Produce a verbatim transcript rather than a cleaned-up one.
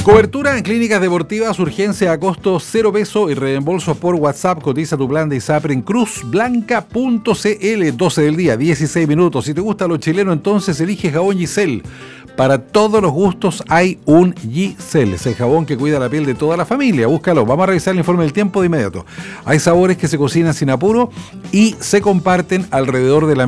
Cobertura en clínicas deportivas, urgencia a costo cero peso y reembolso por WhatsApp. Cotiza tu plan de ISAPRE en cruz blanca punto c l. doce del día, dieciséis minutos. Si te gusta lo chileno, entonces elige jabón Giselle. Para todos los gustos hay un Giselle. Es el jabón que cuida la piel de toda la familia. Búscalo. Vamos a revisar el informe del tiempo de inmediato. Hay sabores que se cocinan sin apuro y se comparten alrededor de la